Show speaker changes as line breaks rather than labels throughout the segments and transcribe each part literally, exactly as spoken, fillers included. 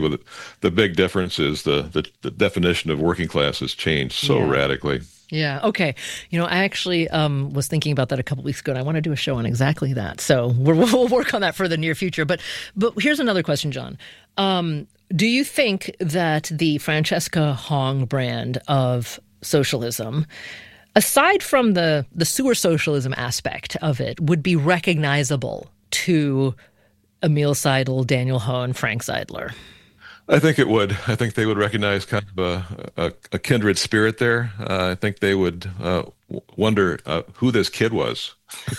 With it. The big difference is the, the, the definition of working class has changed so
yeah.
radically.
Yeah. Okay. You know, I actually um, was thinking about that a couple weeks ago, and I want to do a show on exactly that. So we're, we'll work on that for the near future. But but here's another question, John. Um, do you think that the Francesca Hong brand of socialism, aside from the, the sewer socialism aspect of it, would be recognizable to Emil Seidel, Daniel Ho, and Frank Seidler?
I think it would. I think they would recognize kind of a, a, a kindred spirit there. Uh, I think they would uh, wonder uh, who this kid was,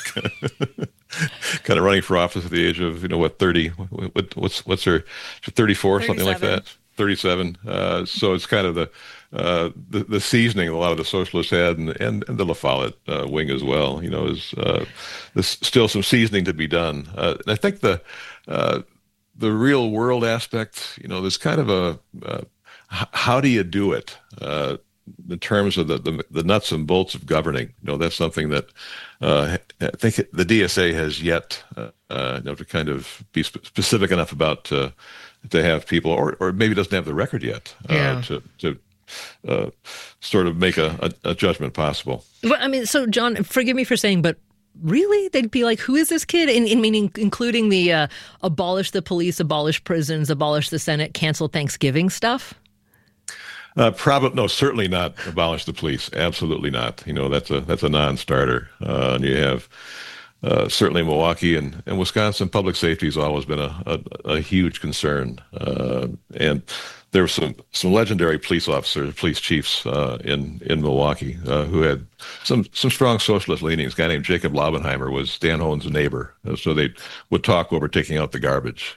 kind of running for office at the age of, you know, what, thirty? What, what's what's her, thirty-four, something like that? thirty-seven. Uh, so it's kind of the, uh, the the seasoning a lot of the socialists had, and and, and the La Follette uh, wing as well. You know, is uh, there's still some seasoning to be done. Uh, and I think the uh, the real world aspect, you know, there's kind of a uh, h- how do you do it uh, in terms of the, the the nuts and bolts of governing. You know, that's something that uh, I think the D S A has yet uh, uh, you know, to kind of be sp- specific enough about uh, to have people, or or maybe doesn't have the record yet uh,
yeah.
to to uh, sort of make a, a, a judgment possible.
Well, I mean, so John, forgive me for saying, but really? They'd be like, who is this kid? In, in meaning, including the uh, abolish the police, abolish prisons, abolish the Senate, cancel Thanksgiving stuff?
Uh, probably no, certainly not abolish the police. Absolutely not. You know, that's a that's a non-starter. Uh, and you have uh, certainly Milwaukee and, and Wisconsin. Public safety has always been a a, a huge concern, uh, and there were some, some legendary police officers, police chiefs uh, in in Milwaukee uh, who had some some strong socialist leanings. A guy named Jacob Laubenheimer was Dan Hohen's neighbor, so they would talk over taking out the garbage.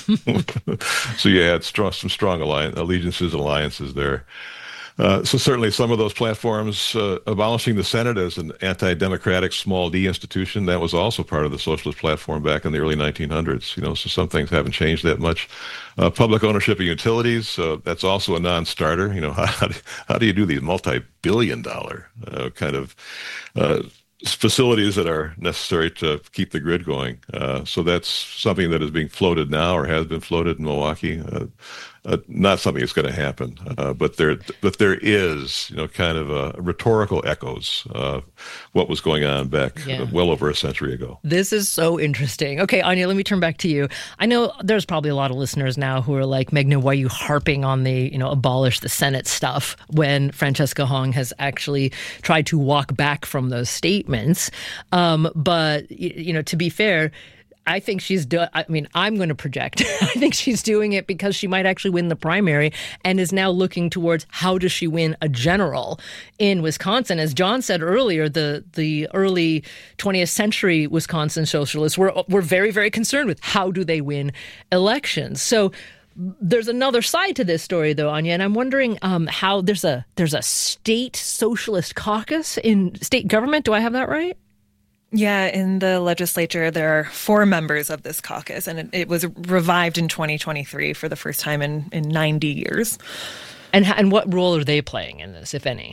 So you had strong, some strong alliance, allegiances and alliances there. Uh, so certainly some of those platforms, uh, abolishing the Senate as an anti-democratic small d institution, that was also part of the socialist platform back in the early nineteen hundreds. You know, so some things haven't changed that much. Uh, public ownership of utilities, uh, that's also a non-starter. You know, how, how, do, how do you do these multi-billion dollar uh, kind of uh, facilities that are necessary to keep the grid going? Uh, so that's something that is being floated now, or has been floated in Milwaukee. Uh, Uh, not something that's going to happen, uh, but there, but there is, you know, kind of a rhetorical echoes of what was going on back
yeah.
uh, well over a century ago.
This is so interesting. Okay, Anya, let me turn back to you. I know there's probably a lot of listeners now who are like, Meghna, why are you harping on the, you know, abolish the Senate stuff when Francesca Hong has actually tried to walk back from those statements? Um, but, you know, to be fair, I think she's do- I mean, I'm going to project. I think she's doing it because she might actually win the primary and is now looking towards how does she win a general in Wisconsin. As John said earlier, the the early twentieth century Wisconsin socialists were were very, very concerned with how do they win elections. So there's another side to this story, though, Anya, and I'm wondering um, how there's a there's a state socialist caucus in state government. Do I have that right?
Yeah, in the legislature, there are four members of this caucus, and it, it was revived in twenty twenty-three for the first time in, in ninety years.
And and what role are they playing in this, if any?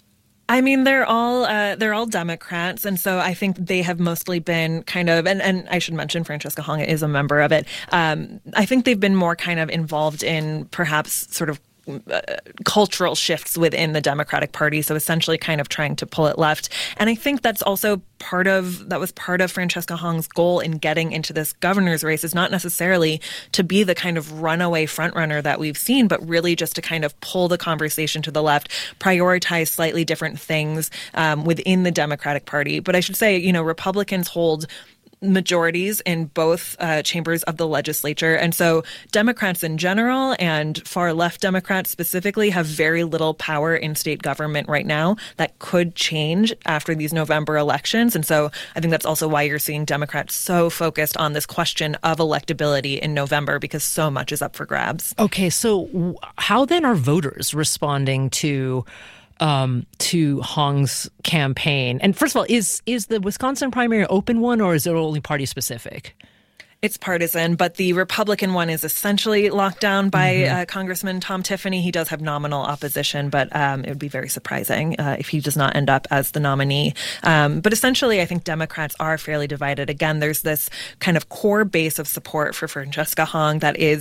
I mean, they're all uh, they're all Democrats, and so I think they have mostly been kind of, and, and I should mention Francesca Hong is a member of it. Um, I think they've been more kind of involved in perhaps sort of Uh, cultural shifts within the Democratic Party, so essentially kind of trying to pull it left. And I think that's also part of, that was part of Francesca Hong's goal in getting into this governor's race, is not necessarily to be the kind of runaway frontrunner that we've seen, but really just to kind of pull the conversation to the left, prioritize slightly different things um, within the Democratic Party. But I should say, you know, Republicans hold majorities in both uh, chambers of the legislature. And so Democrats in general and far left Democrats specifically have very little power in state government right now. That could change after these November elections. And so I think that's also why you're seeing Democrats so focused on this question of electability in November, because so much is up for grabs.
Okay, so how then are voters responding to Um, to Hong's campaign? And first of all, is is the Wisconsin primary an open one, or is it only party specific?
It's partisan, but the Republican one is essentially locked down by mm-hmm. uh, Congressman Tom Tiffany. He does have nominal opposition, but um, it would be very surprising uh, if he does not end up as the nominee. Um, but essentially, I think Democrats are fairly divided. Again, there's this kind of core base of support for Francesca Hong that is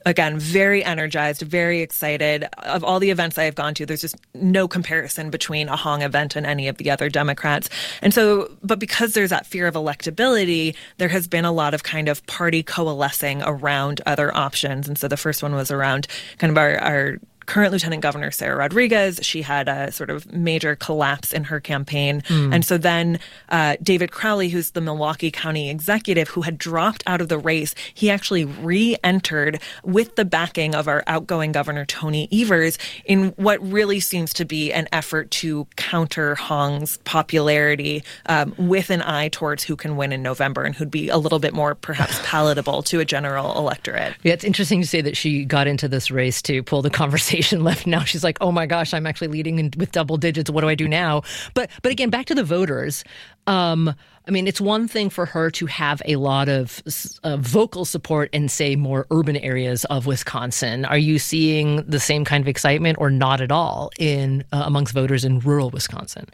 again, very energized, very excited. Of all the events I have gone to, there's just no comparison between a Hong event and any of the other Democrats. And so, but because there's that fear of electability, there has been a lot of kind of party coalescing around other options. And so the first one was around kind of our, our current Lieutenant Governor Sarah Rodriguez. She had a sort of major collapse in her campaign. Mm. And so then uh, David Crowley, who's the Milwaukee County executive who had dropped out of the race, he actually re-entered with the backing of our outgoing Governor Tony Evers in what really seems to be an effort to counter Hong's popularity um, with an eye towards who can win in November and who'd be a little bit more perhaps palatable to a general electorate.
Yeah, it's interesting to say that she got into this race to pull the conversation left. Now she's like, oh my gosh, I'm actually leading in, with double digits. What do I do now? But but again, back to the voters. Um, I mean, it's one thing for her to have a lot of uh, vocal support in, say, more urban areas of Wisconsin. Are you seeing the same kind of excitement or not at all in uh, amongst voters in rural Wisconsin?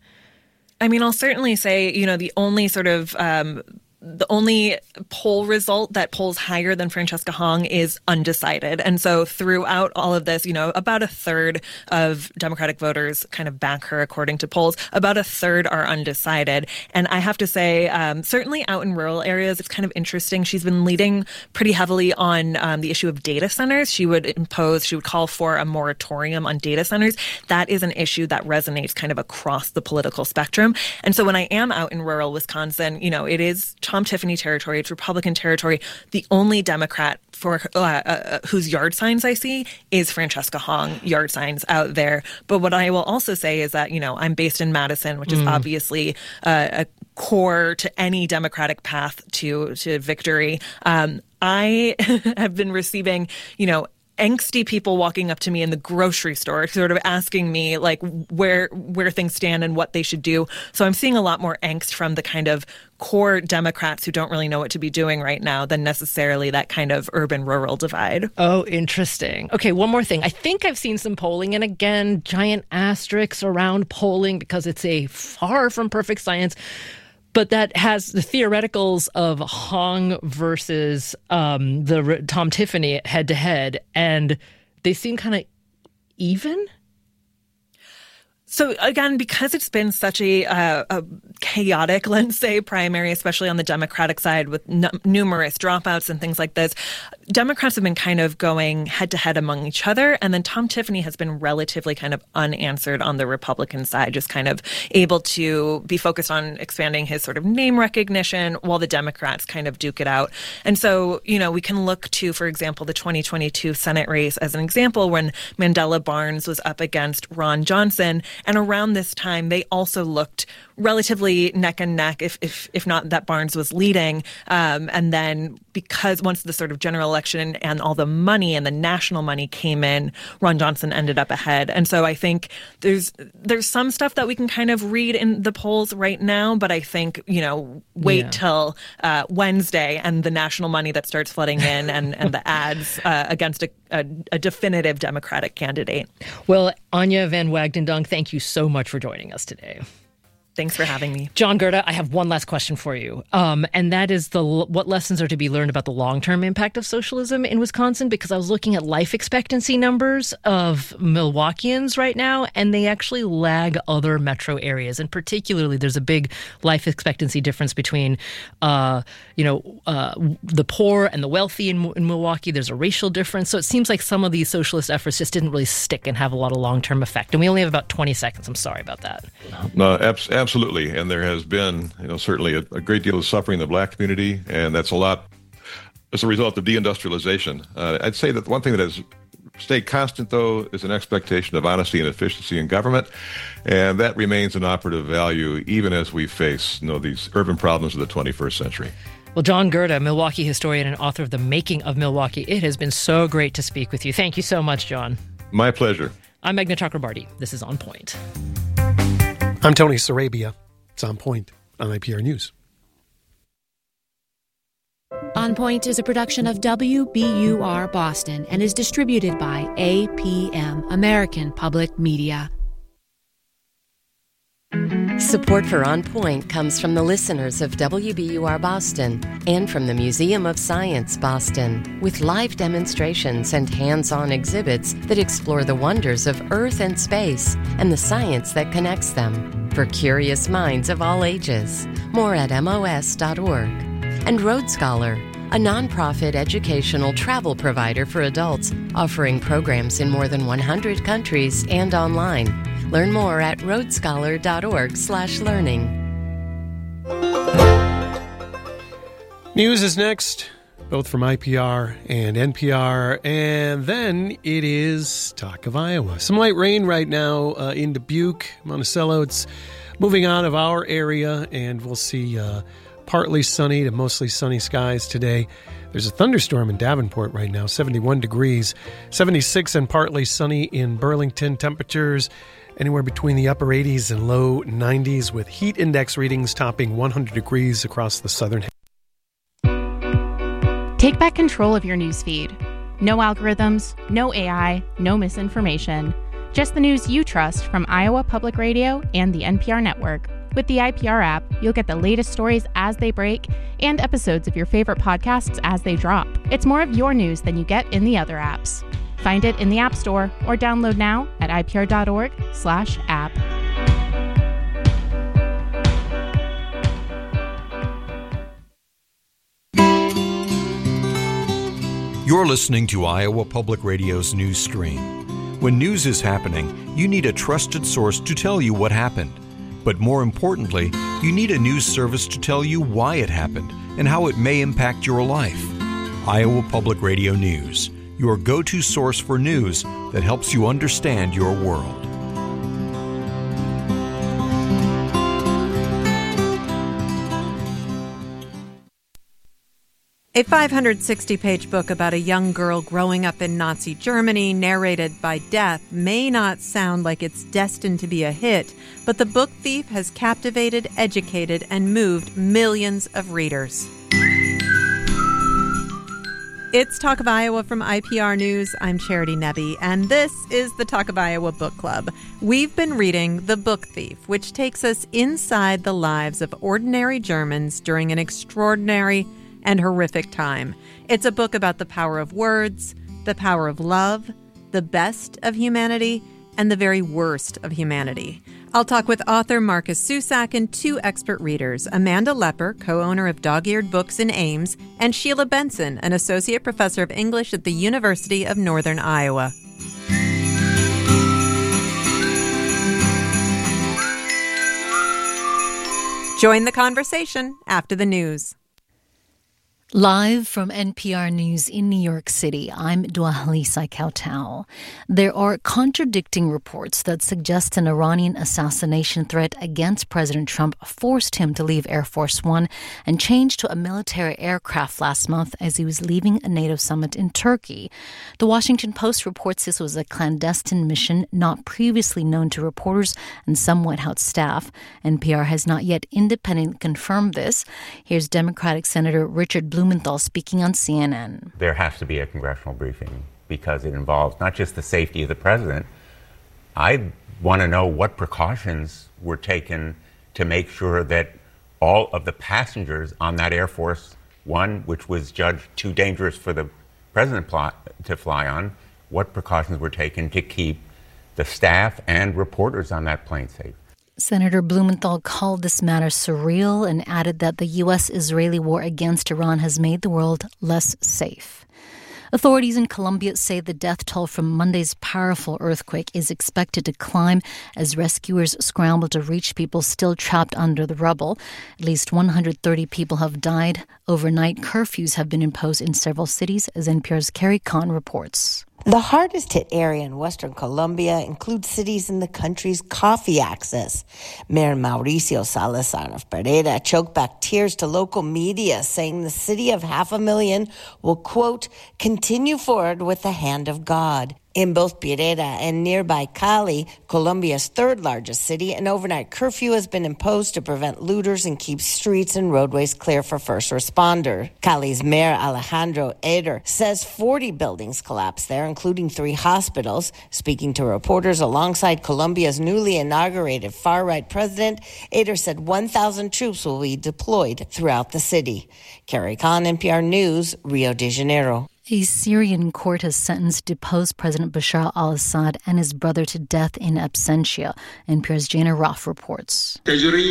I mean, I'll certainly say, you know, the only sort of um, the only poll result that polls higher than Francesca Hong is undecided. And so throughout all of this, you know, about a third of Democratic voters kind of back her according to polls. About a third are undecided. And I have to say, um, certainly out in rural areas, it's kind of interesting. She's been leading pretty heavily on um, the issue of data centers. She would impose, she would call for a moratorium on data centers. That is an issue that resonates kind of across the political spectrum. And so when I am out in rural Wisconsin, you know, it is Tom Tiffany territory, it's Republican territory. The only Democrat for uh, uh, whose yard signs I see is Francesca Hong yard signs out there. But what I will also say is that, you know, I'm based in Madison, which is mm. obviously uh, a core to any Democratic path to to victory. Um, I have been receiving, you know, angsty people walking up to me in the grocery store, sort of asking me like where where things stand and what they should do. So I'm seeing a lot more angst from the kind of core Democrats who don't really know what to be doing right now than necessarily that kind of urban-rural divide.
Oh, interesting. Okay, one more thing. I think I've seen some polling, and again, giant asterisks around polling because it's a far from perfect science. But that has the theoreticals of Hong versus um, the Tom Tiffany head to head, and they seem kind of even.
So again, because it's been such a, uh, a chaotic, let's say, primary, especially on the Democratic side with n- numerous dropouts and things like this, Democrats have been kind of going head-to-head among each other. And then Tom Tiffany has been relatively kind of unanswered on the Republican side, just kind of able to be focused on expanding his sort of name recognition while the Democrats kind of duke it out. And so, you know, we can look to, for example, the twenty twenty-two Senate race as an example when Mandela Barnes was up against Ron Johnson. And around this time, they also looked relatively neck and neck, if if if not that Barnes was leading. Um, and then because once the sort of general election and all the money and the national money came in, Ron Johnson ended up ahead. And so I think there's there's some stuff that we can kind of read in the polls right now, but I think, you know, wait yeah. till uh, Wednesday and the national money that starts flooding in and, and the ads uh, against a, a, a definitive Democratic candidate.
Well, Anya Van Wagden-Dunk, thank you so much for joining us today.
Thanks for having me.
John Gerda, I have one last question for you. Um, and that is the what lessons are to be learned about the long-term impact of socialism in Wisconsin? Because I was looking at life expectancy numbers of Milwaukeeans right now, and they actually lag other metro areas. And particularly, there's a big life expectancy difference between, uh, you know, uh, the poor and the wealthy in, in Milwaukee. There's a racial difference. So it seems like some of these socialist efforts just didn't really stick and have a lot of long-term effect. And we only have about twenty seconds. I'm sorry about that.
No, absolutely. Absolutely, and there has been, you know, certainly a, a great deal of suffering in the Black community, and that's a lot as a result of deindustrialization. Uh, I'd say that one thing that has stayed constant, though, is an expectation of honesty and efficiency in government, and that remains an operative value even as we face, you know, these urban problems of the twenty-first century.
Well, John Gerda, Milwaukee historian and author of The Making of Milwaukee, it has been so great to speak with you. Thank you so much, John.
My pleasure.
I'm Meghna Chakrabarty. This is On Point.
I'm Tony Sarabia. It's On Point on I P R News.
On Point is a production of W B U R Boston and is distributed by A P M, American Public Media.
Support for On Point comes from the listeners of W B U R Boston and from the Museum of Science Boston, with live demonstrations and hands-on exhibits that explore the wonders of Earth and space and the science that connects them for curious minds of all ages. More at M O S dot org. And Road Scholar, a nonprofit educational travel provider for adults offering programs in more than one hundred countries and online. Learn more at roadscholar.org slash learning.
News is next, both from I P R and N P R, and then it is Talk of Iowa. Some light rain right now uh, in Dubuque, Monticello. It's moving out of our area, and we'll see uh, partly sunny to mostly sunny skies today. There's a thunderstorm in Davenport right now, seventy-one degrees, seventy-six and partly sunny in Burlington. Temperatures anywhere between the upper eighties and low nineties, with heat index readings topping one hundred degrees across the southern.
Take back control of your newsfeed. No algorithms, no A I, no misinformation. Just the news you trust from Iowa Public Radio and the N P R network. With the I P R app, you'll get the latest stories as they break and episodes of your favorite podcasts as they drop. It's more of your news than you get in the other apps. Find it in the App Store or download now at ipr.org slash app.
You're listening to Iowa Public Radio's News Screen. When news is happening, you need a trusted source to tell you what happened. But more importantly, you need a news service to tell you why it happened and how it may impact your life. Iowa Public Radio News, your go-to source for news that helps you understand your world.
A five hundred sixty page book about a young girl growing up in Nazi Germany, narrated by Death, may not sound like it's destined to be a hit, but The Book Thief has captivated, educated, and moved millions of readers. It's Talk of Iowa from I P R News. I'm Charity Nebbe, and this is the Talk of Iowa Book Club. We've been reading The Book Thief, which takes us inside the lives of ordinary Germans during an extraordinary and horrific time. It's a book about the power of words, the power of love, the best of humanity, and the very worst of humanity. I'll talk with author Marcus Susak and two expert readers, Amanda Lepper, co-owner of Dog-Eared Books in Ames, and Sheila Benson, an associate professor of English at the University of Northern Iowa. Join the conversation after the news.
Live from N P R News in New York City, I'm Dwalisa Kautal. There are contradicting reports that suggest an Iranian assassination threat against President Trump forced him to leave Air Force One and change to a military aircraft last month as he was leaving a NATO summit in Turkey. The Washington Post reports this was a clandestine mission not previously known to reporters and some White House staff. N P R has not yet independently confirmed this. Here's Democratic Senator Richard Blumenthal speaking on C N N.
There has to be a congressional briefing because it involves not just the safety of the president. I want to know what precautions were taken to make sure that all of the passengers on that Air Force One, which was judged too dangerous for the president to fly on, what precautions were taken to keep the staff and reporters on that plane safe.
Senator Blumenthal called this matter surreal and added that the U S-Israeli war against Iran has made the world less safe. Authorities in Colombia say the death toll from Monday's powerful earthquake is expected to climb as rescuers scramble to reach people still trapped under the rubble. At least one hundred thirty people have died. Overnight curfews have been imposed in several cities, as N P R's Carrie Kahn reports.
The hardest hit area in western Colombia includes cities in the country's coffee axis. Mayor Mauricio Salazar of Pereira choked back tears to local media, saying the city of half a million will, quote, continue forward with the hand of God. In both Pirera and nearby Cali, Colombia's third largest city, an overnight curfew has been imposed to prevent looters and keep streets and roadways clear for first responders. Cali's Mayor Alejandro Eder says forty buildings collapsed there, including three hospitals. Speaking to reporters alongside Colombia's newly inaugurated far-right president, Eder said one thousand troops will be deployed throughout the city. Carrie Khan, N P R News, Rio de Janeiro.
A Syrian court has sentenced deposed President Bashar al-Assad and his brother to death in absentia. N P R's Jana Roth reports.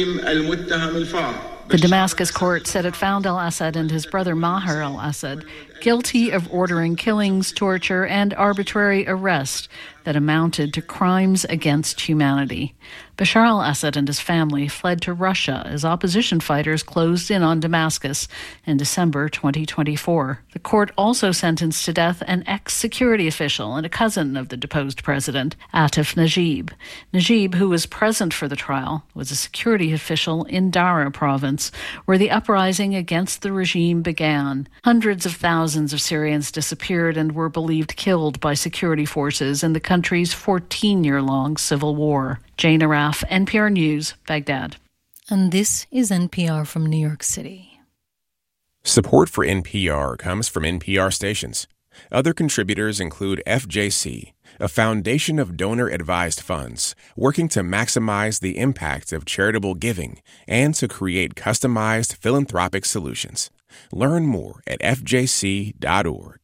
The Damascus court said it found al-Assad and his brother Maher al-Assad guilty of ordering killings, torture, and arbitrary arrest that amounted to crimes against humanity. Bashar al-Assad and his family fled to Russia as opposition fighters closed in on Damascus in December twenty twenty-four. The court also sentenced to death an ex-security official and a cousin of the deposed president, Atif Najib. Najib, who was present for the trial, was a security official in Dara province, where the uprising against the regime began. Hundreds of thousands of Syrians disappeared and were believed killed by security forces in the country's fourteen-year-long civil war. Jane Araf, N P R News, Baghdad.
And this is N P R from New York City.
Support for N P R comes from N P R stations. Other contributors include F J C, a foundation of donor-advised funds working to maximize the impact of charitable giving and to create customized philanthropic solutions. Learn more at f j c dot org.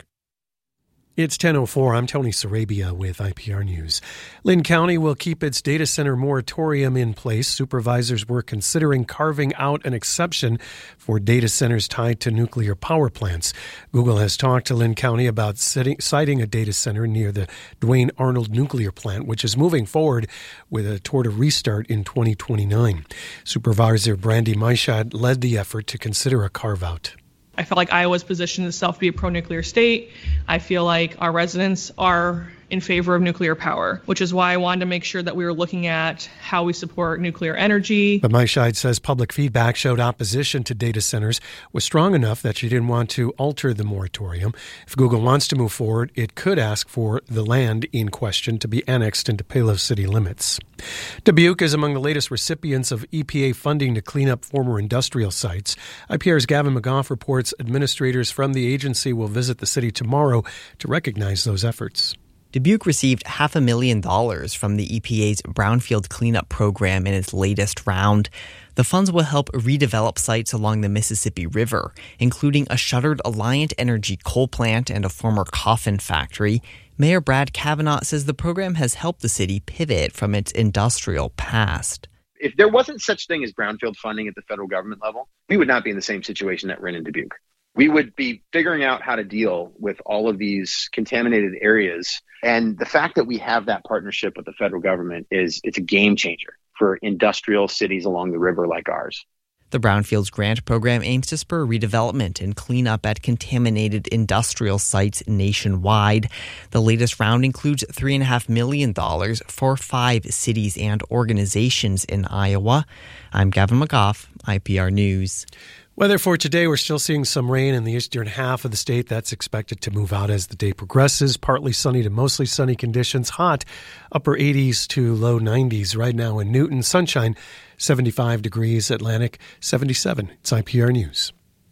It's ten oh four. I'm Tony Sarabia with I P R News. Lynn County will keep its data center moratorium in place. Supervisors were considering carving out an exception for data centers tied to nuclear power plants. Google has talked to Lynn County about setting, siting a data center near the Duane Arnold nuclear plant, which is moving forward with a toward a restart in twenty twenty-nine. Supervisor Brandy Maishad led the effort to consider a carve-out.
I felt like Iowa's positioned itself to be a pro-nuclear state. I feel like our residents are in favor of nuclear power, which is why I wanted to make sure that we were looking at how we support nuclear energy.
But Maishad says public feedback showed opposition to data centers was strong enough that she didn't want to alter the moratorium. If Google wants to move forward, it could ask for the land in question to be annexed into Palos city limits. Dubuque is among the latest recipients of E P A funding to clean up former industrial sites. I P R's Gavin McGough reports administrators from the agency will visit the city tomorrow to recognize those efforts.
Dubuque received half a million dollars from the E P A's Brownfield Cleanup Program in its latest round. The funds will help redevelop sites along the Mississippi River, including a shuttered Alliant Energy coal plant and a former coffin factory. Mayor Brad Kavanaugh says the program has helped the city pivot from its industrial past.
If there wasn't such thing as brownfield funding at the federal government level, we would not be in the same situation that we're in in Dubuque. We would be figuring out how to deal with all of these contaminated areas. And the fact that we have that partnership with the federal government is it's a game changer for industrial cities along the river like ours.
The Brownfields Grant Program aims to spur redevelopment and clean up at contaminated industrial sites nationwide. The latest round includes three point five million dollars for five cities and organizations in Iowa. I'm Gavin McGough, I P R News.
Weather for today, we're still seeing some rain in the eastern half of the state. That's expected to move out as the day progresses. Partly sunny to mostly sunny conditions. Hot, upper eighties to low nineties right now in Newton. Sunshine, seventy-five degrees. Atlantic, seventy-seven. It's I P R News.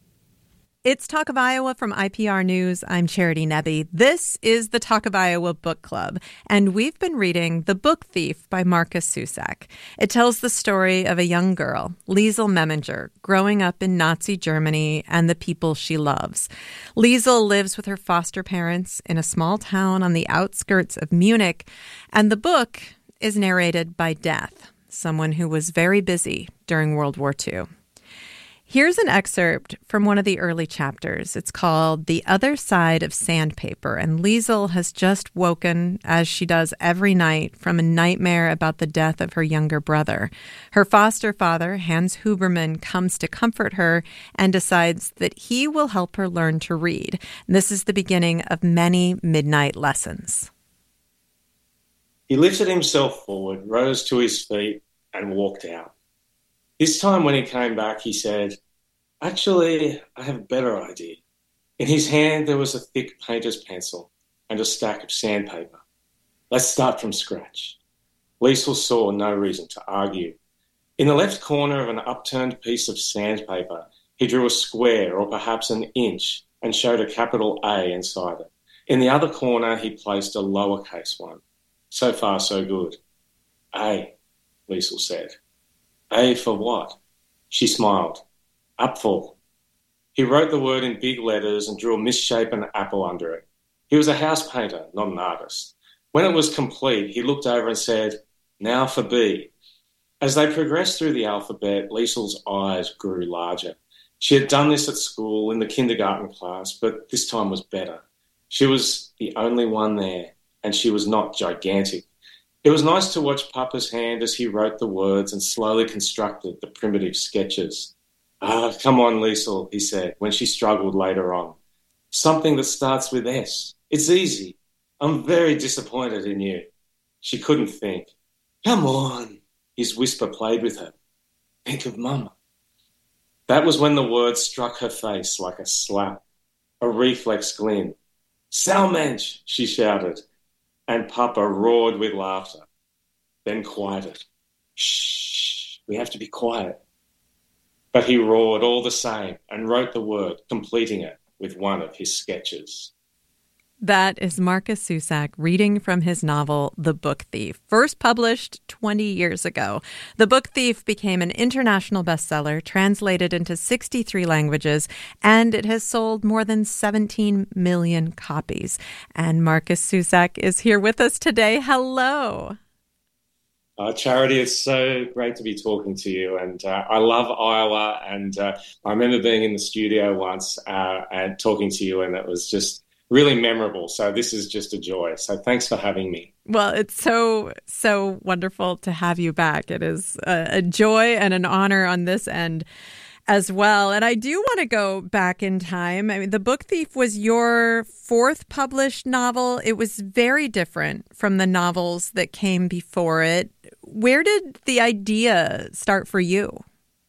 It's Talk of Iowa from I P R News. I'm Charity Nebbe. This is the Talk of Iowa Book Club, and we've been reading The Book Thief by Marcus Zusak. It tells the story of a young girl, Liesel Meminger, growing up in Nazi Germany and the people she loves. Liesel lives with her foster parents in a small town on the outskirts of Munich, and the book is narrated by Death, someone who was very busy during World War Two. Here's an excerpt from one of the early chapters. It's called The Other Side of Sandpaper, and Liesel has just woken, as she does every night, from a nightmare about the death of her younger brother. Her foster father, Hans Huberman, comes to comfort her and decides that he will help her learn to read. This is the beginning of many midnight lessons.
He lifted himself forward, rose to his feet, and walked out. This time when he came back, he said, "Actually, I have a better idea." In his hand, there was a thick painter's pencil and a stack of sandpaper. Let's start from scratch. Liesl saw no reason to argue. In the left corner of an upturned piece of sandpaper, he drew a square or perhaps an inch and showed a capital A inside it. In the other corner, he placed a lowercase one. So far, so good. A, Liesl said. A for what? She smiled. Apfel. He wrote the word in big letters and drew a misshapen apple under it. He was a house painter, not an artist. When it was complete, he looked over and said, now for B. As they progressed through the alphabet, Liesl's eyes grew larger. She had done this at school in the kindergarten class, but this time was better. She was the only one there, and she was not gigantic. It was nice to watch Papa's hand as he wrote the words and slowly constructed the primitive sketches. Ah, come on, Liesl, he said, when she struggled later on. Something that starts with S. It's easy. I'm very disappointed in you. She couldn't think. Come on, his whisper played with her. Think of Mama. That was when the word struck her face like a slap, a reflex grin. Salmensch, she shouted, and Papa roared with laughter, then quieted. Shh, we have to be quiet. But he roared all the same and wrote the word, completing it with one of his sketches.
That is Marcus Zusak reading from his novel, The Book Thief, first published twenty years ago. The Book Thief became an international bestseller, translated into sixty-three languages, and it has sold more than seventeen million copies. And Marcus Zusak is here with us today. Hello.
Uh, Charity, it's so great to be talking to you. And uh, I love Iowa. And uh, I remember being in the studio once uh, and talking to you, and it was just really memorable. So this is just a joy. So thanks for having me.
Well, it's so, so wonderful to have you back. It is a, a joy and an honor on this end as well. And I do want to go back in time. I mean, The Book Thief was your fourth published novel. It was very different from the novels that came before it. Where did the idea start for you?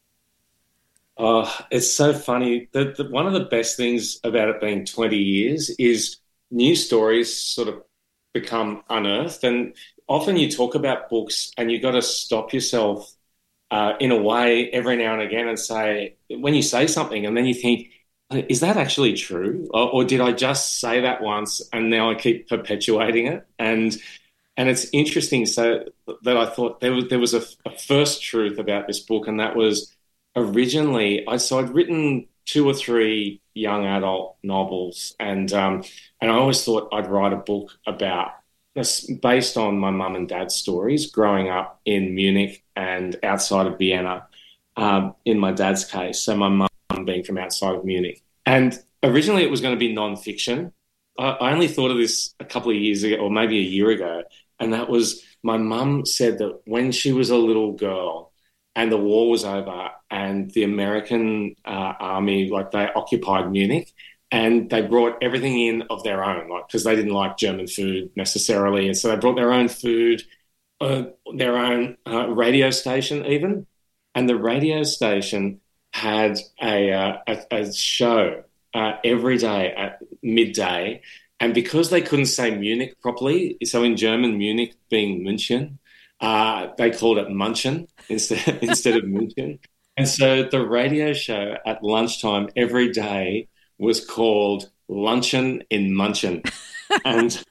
Oh, it's so funny. The, the, one of the best things about it being twenty years is new stories sort of become unearthed. And often you talk about books and you've got to stop yourself uh, in a way every now and again and say, when you say something and then you think, is that actually true? Or, or did I just say that once and now I keep perpetuating it? And and it's interesting so that I thought there was, there was a, a first truth about this book, and that was originally, I so I'd written two or three young adult novels, and um, and I always thought I'd write a book about, based on my mum and dad's stories growing up in Munich and outside of Vienna, um, in my dad's case, so my mum being from outside of Munich. And originally it was going to be non-fiction. I, I only thought of this a couple of years ago, or maybe a year ago, and that was my mum said that when she was a little girl, and the war was over, and the American uh, army, like they occupied Munich, and they brought everything in of their own, like because they didn't like German food necessarily, and so they brought their own food, uh, their own uh, radio station even, and the radio station had a uh, a, a show uh, every day at midday, and because they couldn't say Munich properly, so in German Munich being München, Uh, they called it Munchen instead, instead of München. And so the radio show at lunchtime every day was called Luncheon in Munchen. and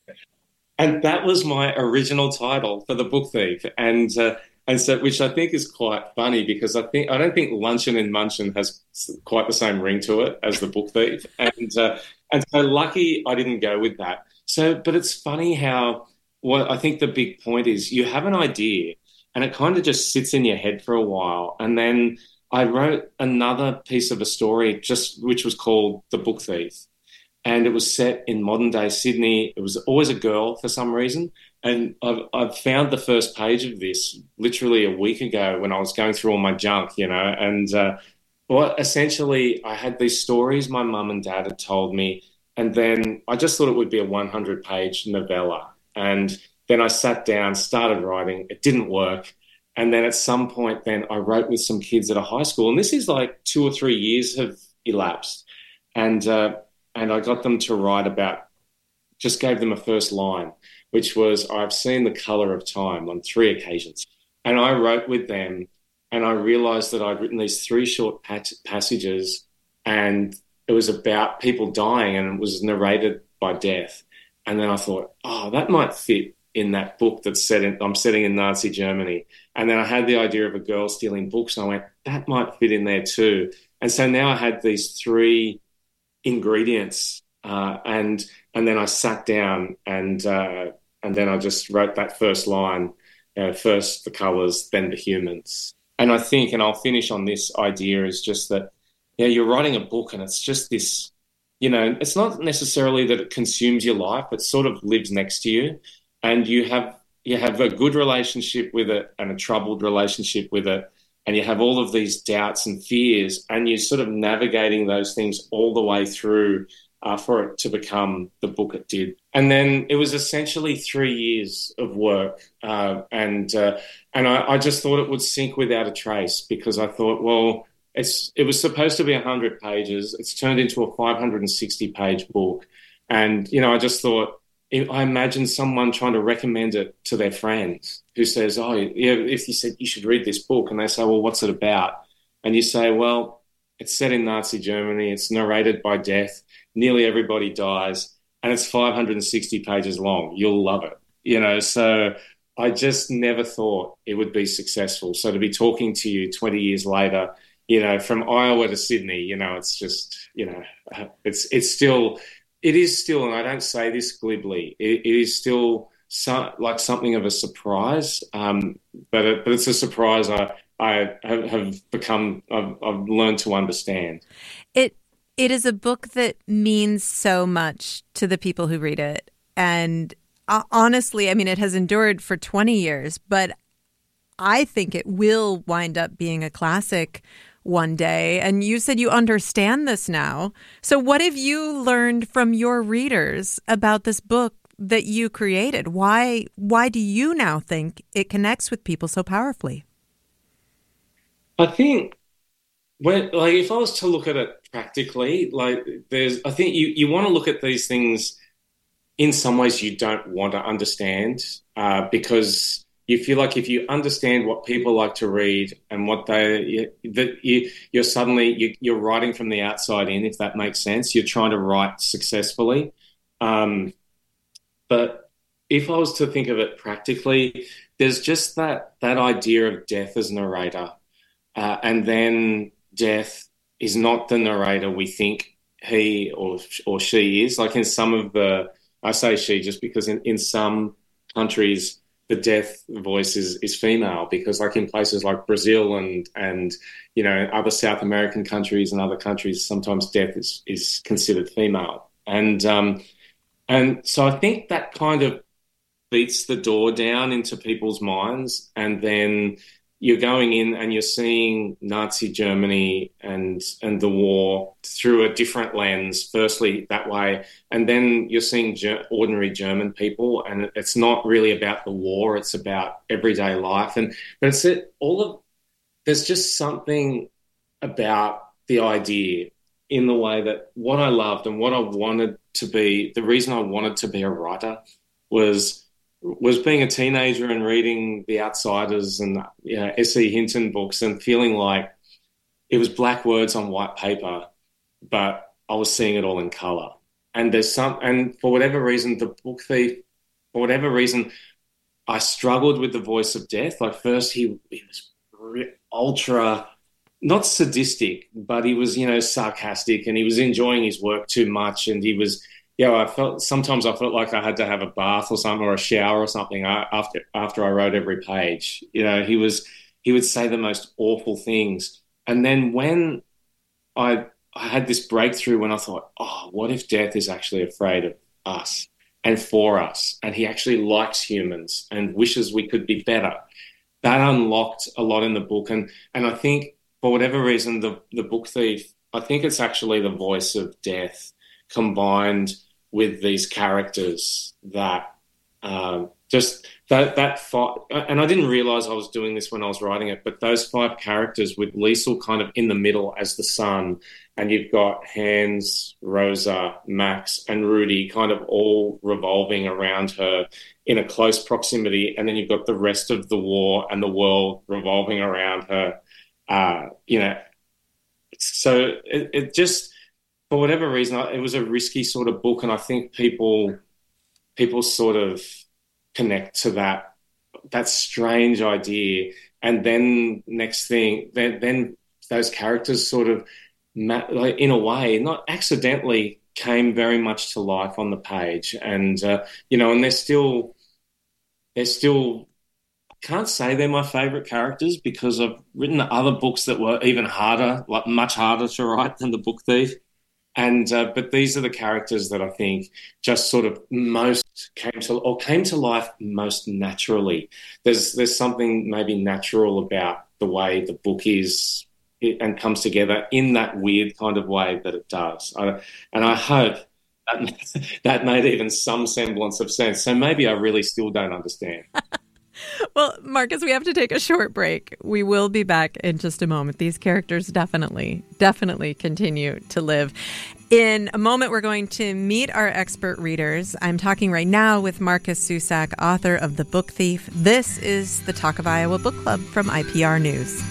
and that was my original title for The Book Thief. And uh, and so, which I think is quite funny because I think I don't think Luncheon in Munchen has quite the same ring to it as The Book Thief. And uh, and so lucky I didn't go with that. So, but it's funny how, well, I think the big point is you have an idea and it kind of just sits in your head for a while. And then I wrote another piece of a story just which was called The Book Thief. And it was set in modern day Sydney. It was always a girl for some reason. And I've, I've found the first page of this literally a week ago when I was going through all my junk, you know. And uh, well, essentially I had these stories my mum and dad had told me. And then I just thought it would be a one hundred page novella. And then I sat down, started writing. It didn't work. And then at some point then I wrote with some kids at a high school. And this is like two or three years have elapsed. And uh, and I got them to write about just gave them a first line, which was, I've seen the colour of time on three occasions. And I wrote with them, and I realised that I'd written these three short pat- passages, and it was about people dying, and it was narrated by death. And then I thought, oh, that might fit in that book that's set in, I'm setting in Nazi Germany. And then I had the idea of a girl stealing books, and I went, that might fit in there too. And so now I had these three ingredients, uh, and and then I sat down and uh, and then I just wrote that first line, uh, first the colours, then the humans. And I think, and I'll finish on this idea, is just that, yeah, you're writing a book and it's just this, you know, it's not necessarily that it consumes your life, it sort of lives next to you, and you have you have a good relationship with it and a troubled relationship with it, and you have all of these doubts and fears, and you're sort of navigating those things all the way through uh, for it to become the book it did. And then it was essentially three years of work, uh, and uh, and I, I just thought it would sink without a trace, because I thought, well, it's it was supposed to be one hundred pages. It's turned into a five hundred sixty page book. And, you know, I just thought, I imagine someone trying to recommend it to their friends who says, oh, yeah, if you said you should read this book, and they say, well, what's it about? And you say, well, it's set in Nazi Germany. It's narrated by death. Nearly everybody dies. And it's five hundred sixty pages long. You'll love it. You know, so I just never thought it would be successful. So to be talking to you twenty years later, you know, from Iowa to Sydney, you know, it's just, you know, it's it's still, it is still, and I don't say this glibly, it, it is still so, like something of a surprise, um, but it, but it's a surprise I I have, have become, I've, I've learned to understand.
It it is a book that means so much to the people who read it, and uh, honestly, I mean, it has endured for twenty years, but I think it will wind up being a classic one day. And you said you understand this now. So what have you learned from your readers about this book that you created? Why why do you now think it connects with people so powerfully?
I think when, like, if I was to look at it practically, like, there's, I think you, you want to look at these things in some ways you don't want to understand, uh, because you feel like if you understand what people like to read and what they, that you, you're suddenly, you, you're writing from the outside in, if that makes sense. You're trying to write successfully. Um, but if I was to think of it practically, there's just that, that idea of death as narrator. Uh, and then death is not the narrator we think he or, or she is. Like in some of the, I say she just because in, in some countries, the death voice is, is female, because like in places like Brazil and, and, you know, other South American countries and other countries, sometimes death is, is considered female. And, um, and so I think that kind of beats the door down into people's minds. And then you're going in and you're seeing Nazi Germany and and the war through a different lens, firstly that way, and then you're seeing ger- ordinary German people, and it's not really about the war, it's about everyday life. And but it's it, all of, there's just something about the idea in the way that what I loved and what I wanted to be, the reason I wanted to be a writer was was being a teenager and reading The Outsiders and, you know, S E Hinton books and feeling like it was black words on white paper, but I was seeing it all in colour. And there's some, and for whatever reason, The Book Thief, for whatever reason, I struggled with the voice of death. Like first he, he was ultra, not sadistic, but he was, you know, sarcastic, and he was enjoying his work too much, and he was, yeah, I felt sometimes I felt like I had to have a bath or something, or a shower or something after after I wrote every page. You know, he was he would say the most awful things. And then when I I had this breakthrough, when I thought, oh, what if death is actually afraid of us and for us, and he actually likes humans and wishes we could be better. That unlocked a lot in the book, and and I think for whatever reason, the the Book Thief, I think it's actually the voice of death combined with these characters that Um, just that that fight, and I didn't realize I was doing this when I was writing it, but those five characters with Liesl kind of in the middle as the sun, and you've got Hans, Rosa, Max, and Rudy kind of all revolving around her in a close proximity, and then you've got the rest of the war and the world revolving around her. Uh, you know, so it, it just, for whatever reason, it was a risky sort of book, and I think people people sort of connect to that that strange idea, and then next thing, then, then those characters sort of, like, in a way, not accidentally, came very much to life on the page, and uh, you know, and they're still they're still. Can't say they're my favourite characters because I've written other books that were even harder, like much harder to write than The Book Thief. And uh, but these are the characters that I think just sort of most came to or came to life most naturally. There's there's something maybe natural about the way the book is and comes together in that weird kind of way that it does. I, and I hope that, that made even some semblance of sense. So maybe I really still don't understand.
Well, Marcus, we have to take a short break. We will be back in just a moment. These characters definitely, definitely continue to live. In a moment, we're going to meet our expert readers. I'm talking right now with Marcus Cusack, author of The Book Thief. This is the Talk of Iowa Book Club from I P R News.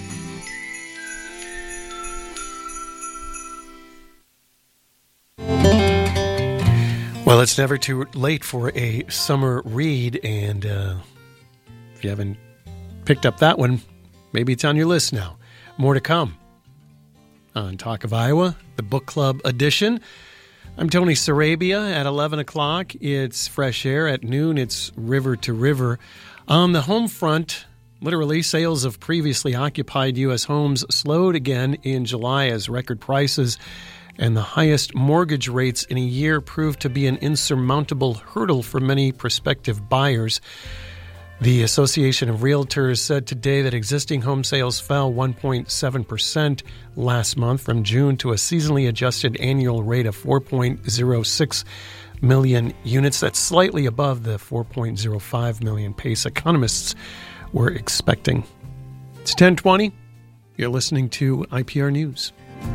Well, it's never too late for a summer read, and uh, if you haven't picked up that one, maybe it's on your list now. More to come on Talk of Iowa, the Book Club edition. I'm Tony Sarabia. At eleven o'clock, it's Fresh Air. At noon, it's River to River. On the home front, literally, sales of previously occupied U S homes slowed again in July as record prices and the highest mortgage rates in a year proved to be an insurmountable hurdle for many prospective buyers. The Association of Realtors said today that existing home sales fell one point seven percent last month from June to a seasonally adjusted annual rate of four point oh six million units. That's slightly above the four point oh five million pace economists were expecting. It's ten twenty. You're listening to I P R News.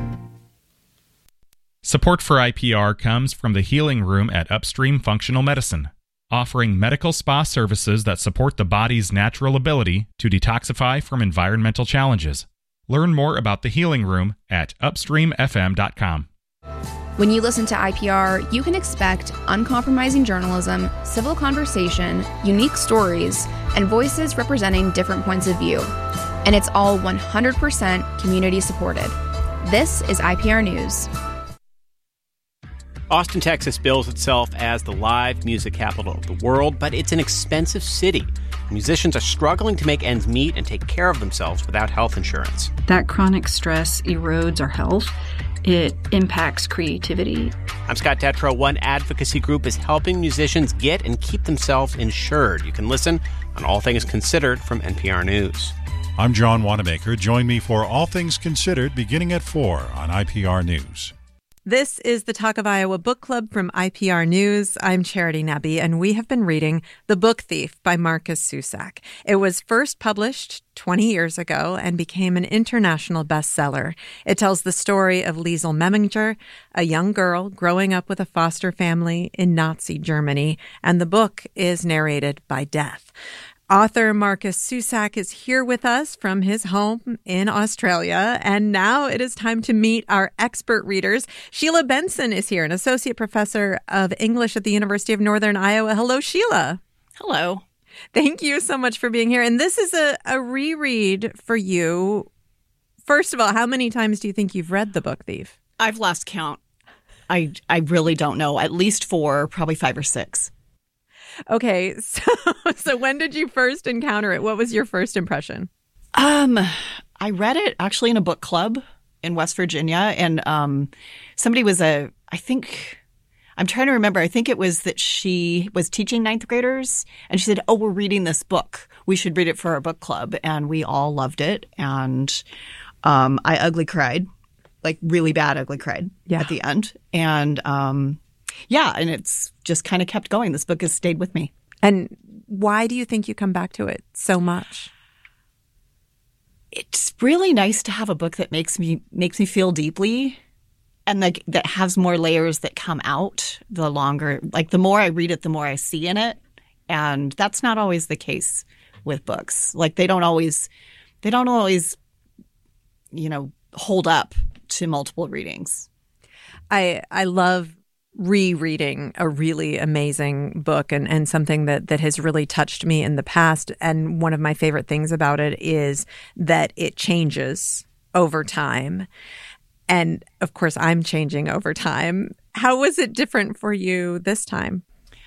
Support for I P R comes from the Healing Room at Upstream Functional Medicine, offering medical spa services that support the body's natural ability to detoxify from environmental challenges. Learn more about the Healing Room at upstream f m dot com.
When you listen to I P R, you can expect uncompromising journalism, civil conversation, unique stories, and voices representing different points of view. And it's all one hundred percent community supported. This is I P R News.
Austin, Texas bills itself as the live music capital of the world, but it's an expensive city. Musicians are struggling to make ends meet and take care of themselves without health insurance.
That chronic stress erodes our health. It impacts creativity.
I'm Scott Tetro. One advocacy group is helping musicians get and keep themselves insured. You can listen on All Things Considered from N P R News.
I'm John Wanamaker. Join me for All Things Considered beginning at four on I P R News.
This is the Talk of Iowa Book Club from I P R News. I'm Charity Nebbe, and we have been reading The Book Thief by Marcus Cusack. It was first published twenty years ago and became an international bestseller. It tells the story of Liesl Meminger, a young girl growing up with a foster family in Nazi Germany, and the book is narrated by Death. Author Marcus Cusack is here with us from his home in Australia, and now it is time to meet our expert readers. Sheila Benson is here, an associate professor of English at the University of Northern Iowa. Hello, Sheila.
Hello.
Thank you so much for being here. And this is a, a reread for you. First of all, how many times do you think you've read The Book Thief?
I've lost count. I, I really don't know. At least four, probably five or six.
Okay, so so when did you first encounter it? What was your first impression?
Um, I read it actually in a book club in West Virginia, and um, somebody was a, I think, I'm trying to remember, I think it was that she was teaching ninth graders, and she said, oh, we're reading this book. We should read it for our book club, and we all loved it, and um, I ugly cried, like really bad ugly cried yeah. at the end, and um Yeah, and it's just kind of kept going. This book has stayed with me.
And why do you think you come back to it so much?
It's really nice to have a book that makes me makes me feel deeply, and like that has more layers that come out the longer. Like the more I read it, the more I see in it, and that's not always the case with books. Like they don't always, they don't always, you know, hold up to multiple readings.
I I love rereading a really amazing book and, and something that, that has really touched me in the past. And one of my favorite things about it is that it changes over time. And of course, I'm changing over time. How was it different for you this time?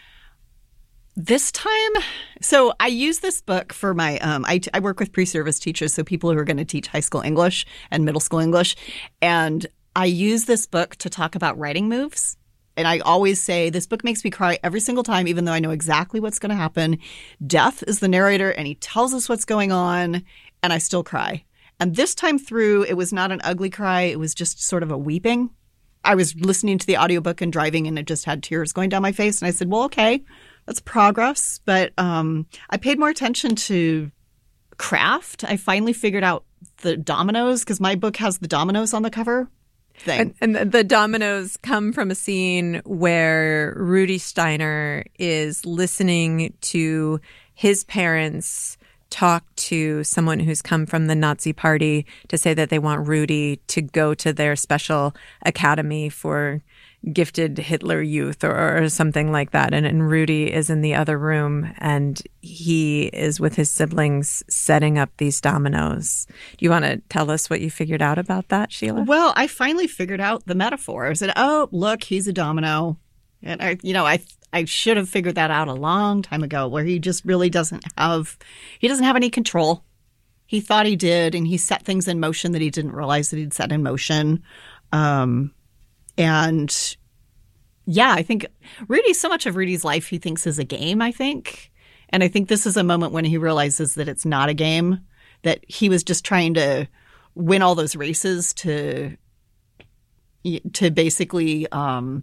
This time, so I use this book for my, um, I, I work with pre-service teachers, so people who are going to teach high school English and middle school English. And I use this book to talk about writing moves. And I always say, this book makes me cry every single time, even though I know exactly what's going to happen. Death is the narrator, and he tells us what's going on, and I still cry. And this time through, it was not an ugly cry. It was just sort of a weeping. I was listening to the audiobook and driving, and it just had tears going down my face. And I said, well, okay, that's progress. But um, I paid more attention to craft. I finally figured out the dominoes, because my book has the dominoes on the cover. Thing.
And, and the dominoes come from a scene where Rudy Steiner is listening to his parents talk to someone who's come from the Nazi Party to say that they want Rudy to go to their special academy for gifted Hitler youth or, or something like that. And, and Rudy is in the other room, and he is with his siblings setting up these dominoes. Do you want to tell us what you figured out about that, Sheila?
Well, I finally figured out the metaphor. I said, oh, look, he's a domino. And, I, you know, I I should have figured that out a long time ago, where he just really doesn't have, he doesn't have any control. He thought he did, and he set things in motion that he didn't realize that he'd set in motion. Um And yeah, I think Rudy, so much of Rudy's life he thinks is a game, I think. And I think this is a moment when he realizes that it's not a game, that he was just trying to win all those races to to basically um,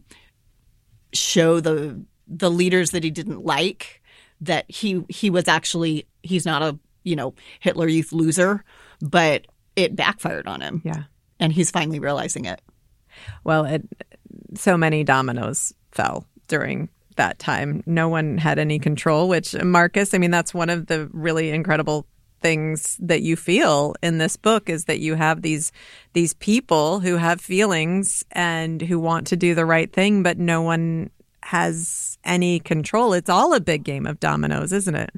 show the the leaders that he didn't like that he he was actually, he's not a, you know, Hitler Youth loser, but it backfired on him.
Yeah.
And he's finally realizing it.
Well, it, so many dominoes fell during that time. No one had any control, which, Marcus, I mean, that's one of the really incredible things that you feel in this book, is that you have these these people who have feelings and who want to do the right thing, but no one has any control. It's all a big game of dominoes, isn't it?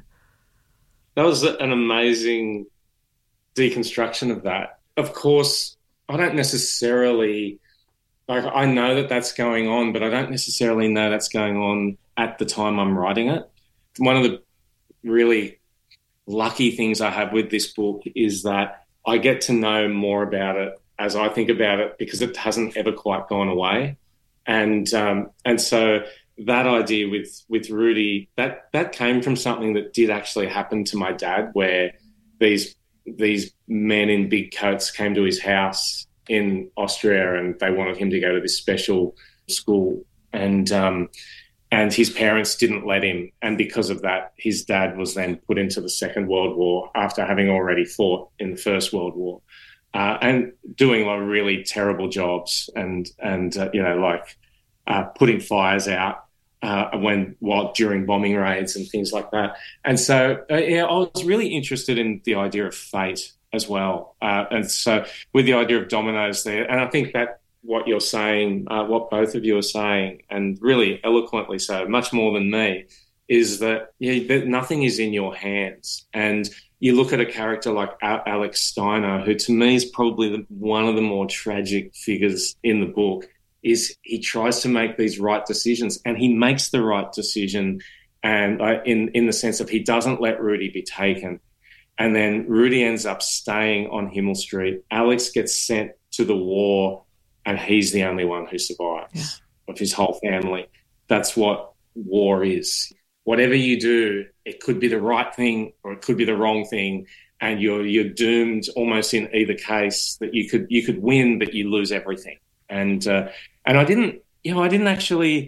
That was an amazing deconstruction of that. Of course, I don't necessarily... Like, I know that that's going on, but I don't necessarily know that's going on at the time I'm writing it. One of the really lucky things I have with this book is that I get to know more about it as I think about it, because it hasn't ever quite gone away. And um, and so that idea with with Rudy, that that came from something that did actually happen to my dad, where these these men in big coats came to his house in Austria, and they wanted him to go to this special school, and um, and his parents didn't let him, and because of that, his dad was then put into the Second World War after having already fought in the First World War, uh, and doing like really terrible jobs, and and uh, you know, like uh, putting fires out uh, when while during bombing raids and things like that. And so uh, yeah, I was really interested in the idea of fate as well. Uh, and so with the idea of dominoes there, and I think that what you're saying, uh, what both of you are saying, and really eloquently so, much more than me, is that, yeah, that nothing is in your hands. And you look at a character like Alex Steiner, who to me is probably the, one of the more tragic figures in the book, is he tries to make these right decisions, and he makes the right decision, and uh, in, in the sense of he doesn't let Rudy be taken. And then Rudy ends up staying on Himmel Street. Alex gets sent to the war, and he's the only one who survives yeah. of his whole family. That's what war is. Whatever you do, it could be the right thing or it could be the wrong thing, and you're you're doomed almost in either case, that you could you could win, but you lose everything. And uh, and I didn't, you know, I didn't actually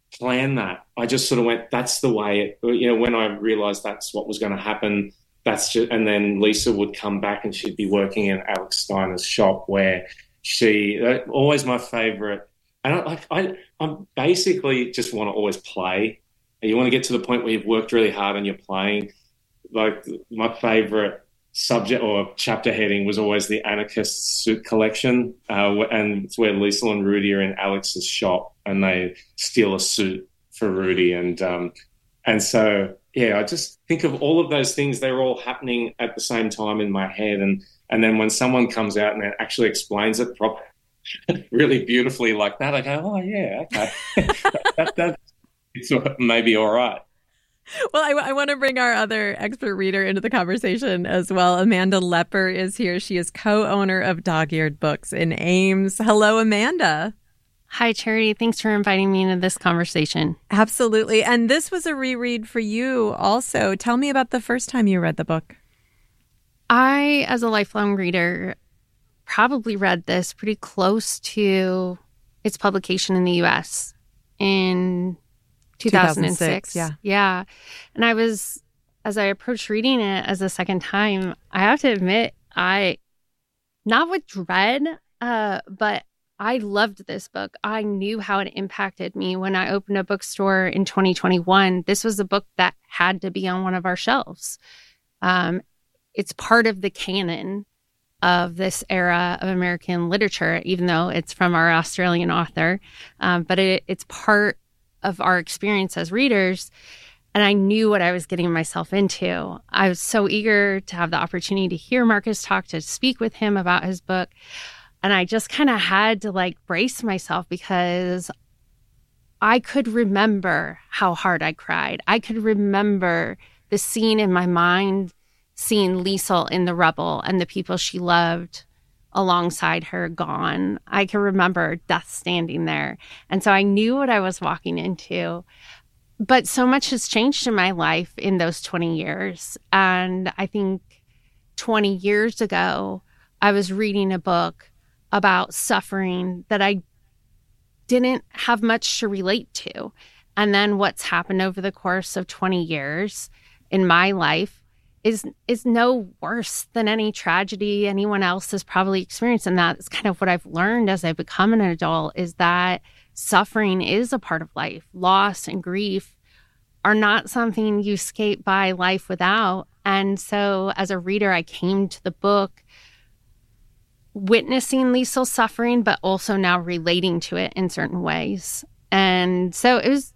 plan that. I just sort of went, that's the way it, you know, when I realized that's what was going to happen, that's just, and then Lisa would come back and she'd be working in Alex Steiner's shop where she, always my favorite. And I, I, I'm basically just want to always play. And you want to get to the point where you've worked really hard and you're playing. Like my favorite subject or chapter heading was always the anarchist suit collection, uh, and it's where Lisa and Rudy are in Alex's shop and they steal a suit for Rudy, and um, and so yeah, I just think of all of those things. They're all happening at the same time in my head, and and then when someone comes out and actually explains it properly, really beautifully like that, I go, oh yeah, okay, that, that it's maybe all right.
Well, I, I want to bring our other expert reader into the conversation as well. Amanda Lepper is here. She is co-owner of Dog-Eared Books in Ames. Hello, Amanda.
Hi, Charity. Thanks for inviting me into this conversation.
Absolutely. And this was a reread for you also. Tell me about the first time you read the book.
I, as a lifelong reader, probably read this pretty close to its publication in the U S in two thousand six.
Yeah.
Yeah. And I was, as I approached reading it as a second time, I have to admit, I, not with dread, uh, but I loved this book. I knew how it impacted me when I opened a bookstore in twenty twenty-one. This was a book that had to be on one of our shelves. Um, it's part of the canon of this era of American literature, even though it's from our Australian author. Um, but it, it's part of our experience as readers, and I knew what I was getting myself into. I was so eager to have the opportunity to hear Marcus talk, to speak with him about his book, and I just kind of had to like brace myself because I could remember how hard I cried. I could remember the scene in my mind, seeing Liesl in the rubble and the people she loved alongside her gone. I can remember death standing there. And so I knew what I was walking into. But so much has changed in my life in those twenty years. And I think twenty years ago, I was reading a book about suffering that I didn't have much to relate to. And then what's happened over the course of twenty years in my life is is no worse than any tragedy anyone else has probably experienced. And that's kind of what I've learned as I've become an adult, is that suffering is a part of life. Loss and grief are not something you escape by life without. And so as a reader, I came to the book witnessing Liesl's suffering, but also now relating to it in certain ways. And so it was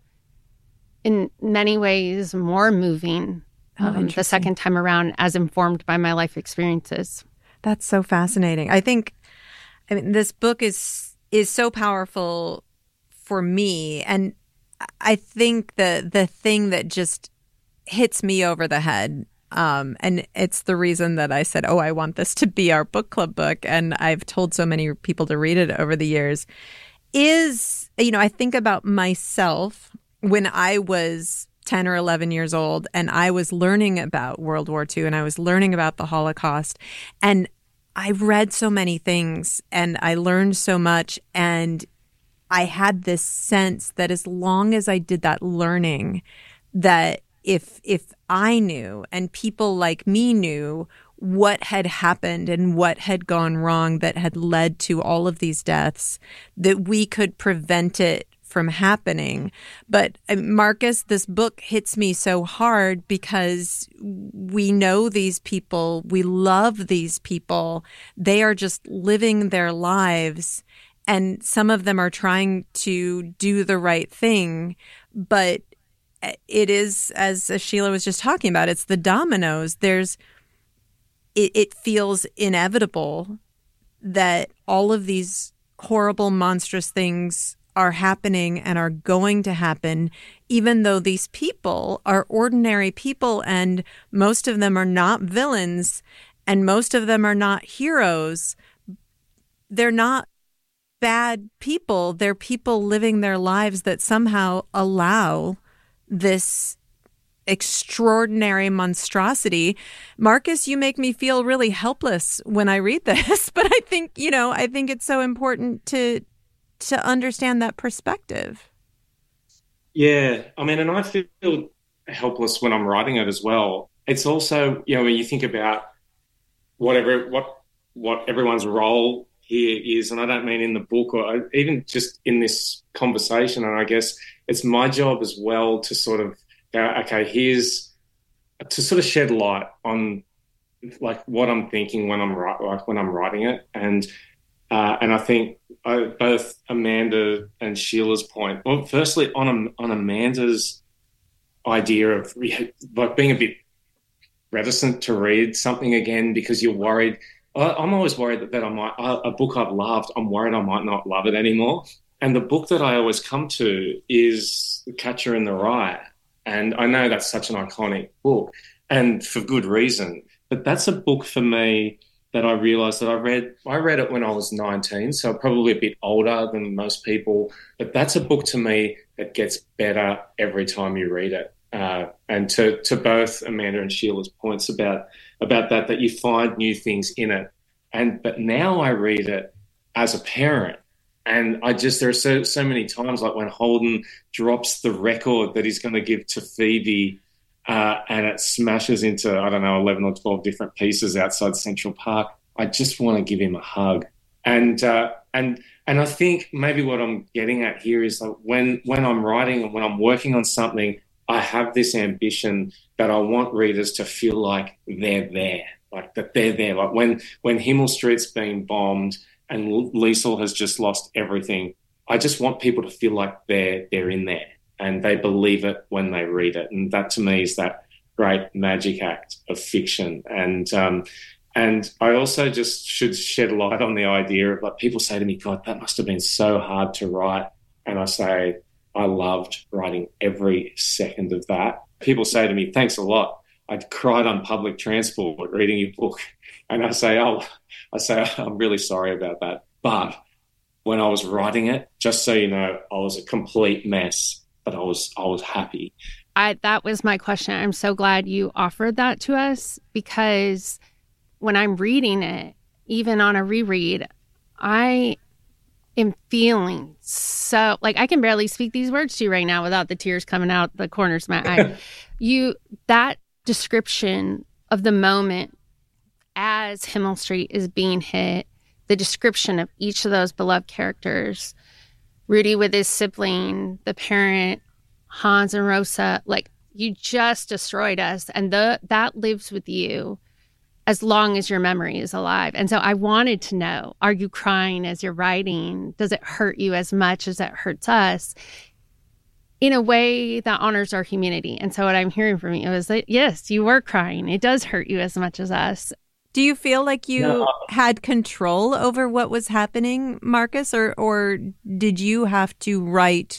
in many ways more moving Um, the second time around, as informed by my life experiences.
That's so fascinating. I think, I mean, this book is is so powerful for me, and I think the the thing that just hits me over the head, um, and it's the reason that I said, "Oh, I want this to be our book club book," and I've told so many people to read it over the years, is, you know, I think about myself when I was ten or eleven years old, and I was learning about World War Two, and I was learning about the Holocaust, and I read so many things, and I learned so much, and I had this sense that as long as I did that learning, that if if I knew, and people like me knew, what had happened and what had gone wrong that had led to all of these deaths, that we could prevent it from happening. But Marcus, this book hits me so hard because we know these people, we love these people, they are just living their lives, and some of them are trying to do the right thing, but it is, as Sheila was just talking about, it's the dominoes. There's, it, it feels inevitable that all of these horrible, monstrous things are happening and are going to happen, even though these people are ordinary people, and most of them are not villains, and most of them are not heroes. They're not bad people. They're people living their lives that somehow allow this extraordinary monstrosity. Marcus, you make me feel really helpless when I read this, but I think, you know, I think it's so important to to understand that perspective.
Yeah, I mean, and I feel helpless when I'm writing it as well. It's also, you know, when you think about whatever what what everyone's role here is, and I don't mean in the book or even just in this conversation, and I guess it's my job as well to sort of go, okay, here's to sort of shed light on like what I'm thinking when I'm like when I'm writing it, and uh, and I think I, both Amanda and Sheila's point. Well, firstly on on Amanda's idea of like being a bit reticent to read something again because you're worried. I'm always worried that, that I might a book I've loved. I'm worried I might not love it anymore. And the book that I always come to is The Catcher in the Rye, and I know that's such an iconic book, and for good reason. But that's a book for me that I realised that I read. I read it when I was nineteen, so probably a bit older than most people. But that's a book to me that gets better every time you read it. Uh, and to to both Amanda and Sheila's points about about that, that you find new things in it. And but now I read it as a parent, and I just there are so so many times like when Holden drops the record that he's going to give to Phoebe, uh, and it smashes into I don't know eleven or twelve different pieces outside Central Park. I just want to give him a hug, and uh, and and I think maybe what I'm getting at here is like when when I'm writing and when I'm working on something, I have this ambition that I want readers to feel like they're there, like that they're there. Like when, when Himmel Street's being bombed and Liesl has just lost everything, I just want people to feel like they're they're in there and they believe it when they read it. And that to me is that great magic act of fiction. And um, and I also just should shed light on the idea of like people say to me, God, that must have been so hard to write. And I say, I loved writing every second of that. People say to me, thanks a lot. I cried on public transport reading your book. And I say, oh, I say, I'm really sorry about that. But when I was writing it, just so you know, I was a complete mess, but I was, I was happy.
I, that was my question. I'm so glad you offered that to us, because when I'm reading it, even on a reread, I am feeling so like I can barely speak these words to you right now without the tears coming out the corners of my eye. You that description of the moment as Himmel Street is being hit, the description of each of those beloved characters, Rudy with his sibling, the parent, Hans and Rosa, like you just destroyed us, and the that lives with you as long as your memory is alive. And so I wanted to know, are you crying as you're writing? Does it hurt you as much as it hurts us? In a way that honors our humanity. And so what I'm hearing from you is that, yes, you were crying. It does hurt you as much as us.
Do you feel like you
No.
had control over what was happening, Marcus, or or did you have to write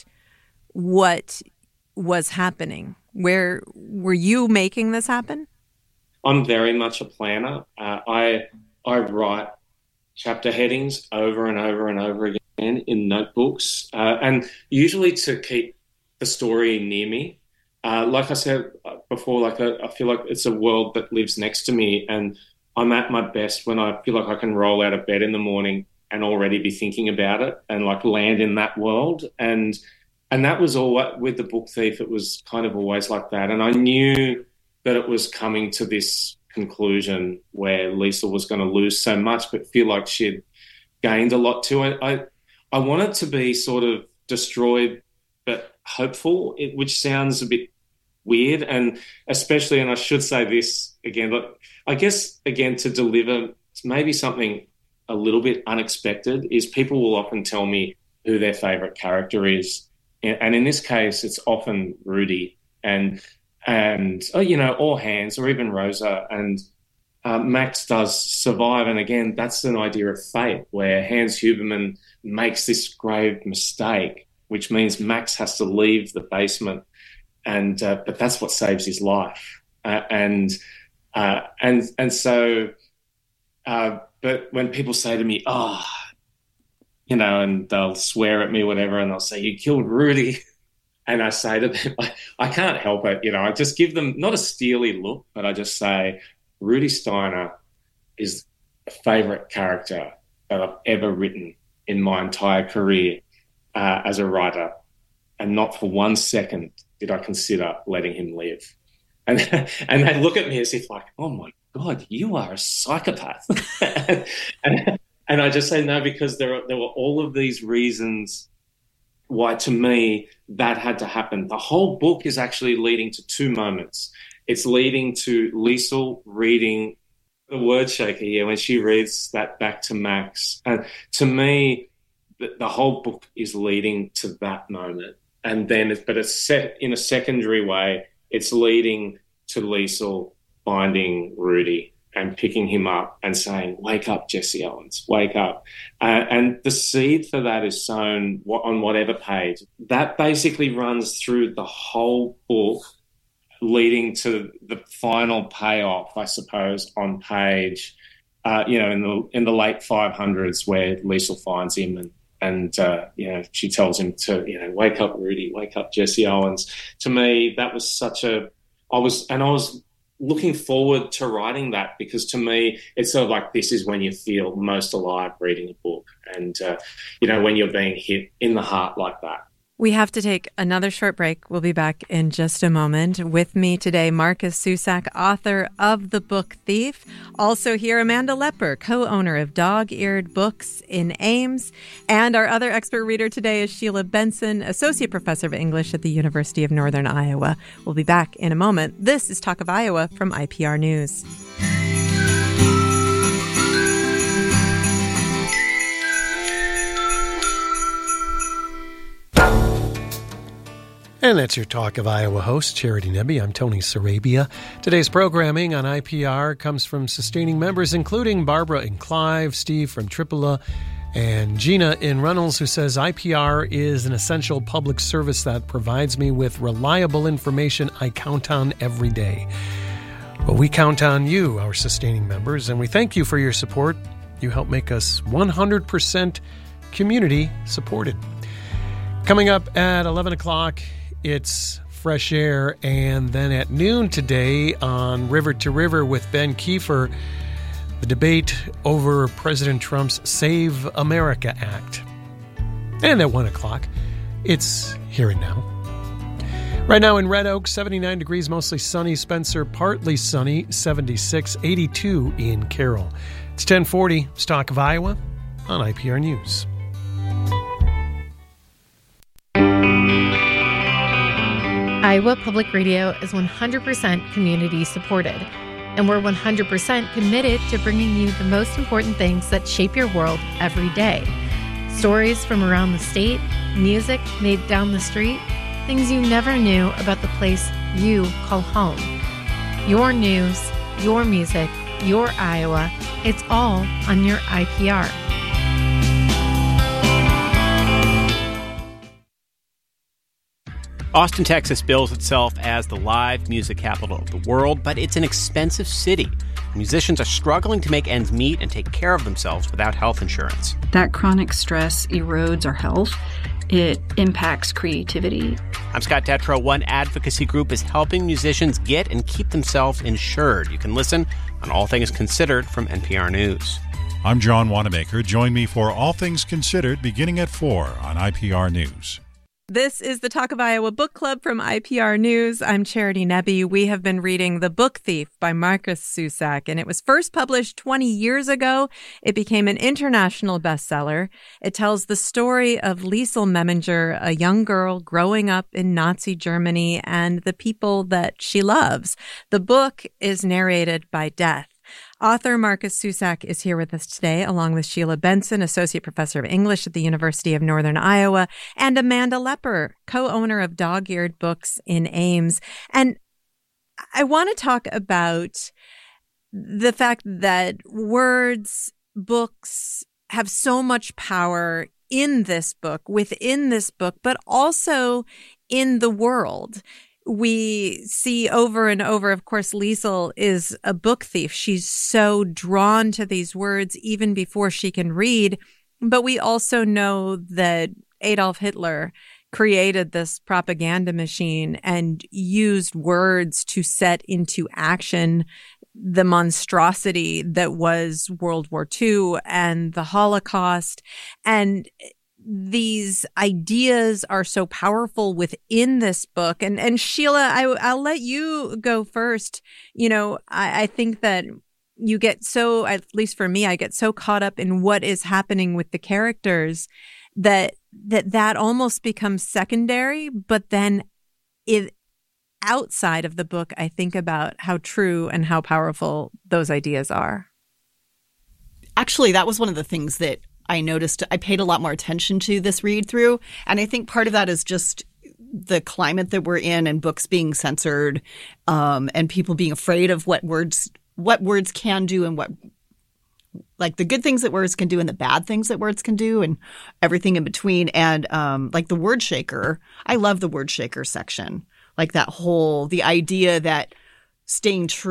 what was happening? Where were you making this happen?
I'm very much a planner. Uh, I I write chapter headings over and over and over again in notebooks, uh, and usually to keep the story near me. Uh, like I said before, like I, I feel like it's a world that lives next to me, and I'm at my best when I feel like I can roll out of bed in the morning and already be thinking about it and like land in that world. And and that was all with The Book Thief. It was kind of always like that, and I knew that it was coming to this conclusion where Liesl was going to lose so much but feel like she'd gained a lot too. I, I, I want it to be sort of destroyed but hopeful, it, which sounds a bit weird, and especially, and I should say this again, but I guess, again, to deliver maybe something a little bit unexpected is people will often tell me who their favourite character is. And in this case, it's often Rudy. And and, oh, you know, or Hans or even Rosa. And uh, Max does survive. And again, that's an idea of fate where Hans Huberman makes this grave mistake, which means Max has to leave the basement. And uh, but that's what saves his life. Uh, and uh, and and so, uh, but when people say to me, oh, you know, and they'll swear at me, whatever, and they'll say, you killed Rudy. And I say to them, I, I can't help it. You know, I just give them not a steely look, but I just say, Rudy Steiner is a favourite character that I've ever written in my entire career uh, as a writer. and not for one second did I consider letting him live. And and they look at me as if like, oh my God, you are a psychopath. and, and, and I just say no, because there are, there were all of these reasons why, to me, that had to happen. The whole book is actually leading to two moments. It's leading to Liesl reading the word shaker here when she reads that back to Max. And to me, the, the whole book is leading to that moment. And then, it's, but it's set in a secondary way. It's leading to Liesl finding Rudy and picking him up and saying, wake up, Jesse Owens, wake up. Uh, and the seed for that is sown on whatever page. That basically runs through the whole book, leading to the final payoff, I suppose, on page, uh, you know, in the in the late five hundreds, where Liesl finds him and, and uh, you know, she tells him to, you know, wake up, Rudy, wake up, Jesse Owens. To me, that was such a, I was, and I was looking forward to writing that, because to me, it's sort of like, this is when you feel most alive reading a book. And, uh, you know, when you're being hit in the heart like that.
We have to take another short break. We'll be back in just a moment. With me today, Marcus Cusack, author of The Book Thief. Also here, Amanda Lepper, co-owner of Dog-Eared Books in Ames. And our other expert reader today is Sheila Benson, associate professor of English at the University of Northern Iowa. We'll be back in a moment. This is Talk of Iowa from I P R News.
And that's your Talk of Iowa host, Charity Nebbe. I'm Tony Sarabia. Today's programming on I P R comes from sustaining members, including Barbara in Clive, Steve from Tripoli, and Gina in Runnels, who says, I P R is an essential public service that provides me with reliable information I count on every day. Well, we count on you, our sustaining members, and we thank you for your support. You help make us one hundred percent community supported. Coming up at eleven o'clock, it's Fresh Air, and then at noon today on River to River with Ben Kiefer, the debate over President Trump's Save America Act. And at one o'clock, it's Here and Now. Right now in Red Oak, seventy-nine degrees, mostly sunny. Spencer, partly sunny, seventy-six, eighty-two in Carroll. It's ten forty, Talk of Iowa on I P R News.
Iowa Public Radio is one hundred percent community supported, and we're one hundred percent committed to bringing you the most important things that shape your world every day. Stories from around the state, music made down the street, things you never knew about the place you call home. Your news, your music, your Iowa, it's all on your I P R.
Austin, Texas bills itself as the live music capital of the world, but it's an expensive city. Musicians are struggling to make ends meet and take care of themselves without health insurance.
That chronic stress erodes our health. It impacts creativity.
I'm Scott Detrow. One advocacy group is helping musicians get and keep themselves insured. You can listen on All Things Considered from N P R News.
I'm John Wanamaker. Join me for All Things Considered beginning at four on I P R News.
This is the Talk of Iowa Book Club from I P R News. I'm Charity Nebbe. We have been reading The Book Thief by Marcus Cusack, and it was first published twenty years ago. It became an international bestseller. It tells the story of Liesl Meminger, a young girl growing up in Nazi Germany, and the people that she loves. The book is narrated by Death. Author Marcus Cusack is here with us today, along with Sheila Benson, Associate Professor of English at the University of Northern Iowa, and Amanda Lepper, co-owner of Dog-Eared Books in Ames. And I want to talk about the fact that words, books have so much power in this book, within this book, but also in the world. We see over and over, of course, Liesl is a book thief. She's so drawn to these words even before she can read. But we also know that Adolf Hitler created this propaganda machine and used words to set into action the monstrosity that was World War Two and the Holocaust. And these ideas are so powerful within this book. And and Sheila, I, I'll let you go first. You know, I, I think that you get so, at least for me, I get so caught up in what is happening with the characters that that that almost becomes secondary. But then it outside of the book, I think about how true and how powerful those ideas are.
Actually, that was one of the things that I noticed. I paid a lot more attention to this read through. And I think part of that is just the climate that we're in and books being censored, um, and people being afraid of what words what words can do and what, like the good things that words can do and the bad things that words can do and everything in between. And um, like the word shaker, I love the word shaker section. Like that whole, the idea that staying true